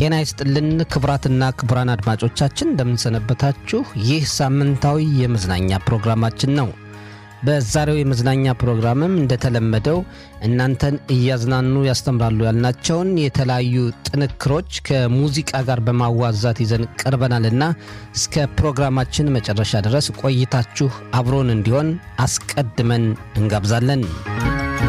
ጤና ይስጥልን ክቡራትና ክቡራን አድማጮቻችን እንደምን ሰነበታችሁ? ይህ ሳምንታዊ የመዝናኛ ፕሮግራማችን ነው። በዛሬው የመዝናኛ ፕሮግራምም እንደተለመደው እናንተን እያዝናኑ ያስተምራሉ ያልናቸውን የተለያዩ ጥንክሮች ከሙዚቃ ጋር በማዋዛት ይዘን ቀርበናልና እስከ ፕሮግራማችን መጨረሻ ድረስ ቆይታችሁ አብሮን እንዲሆን አስቀድመን እንጋብዛለን።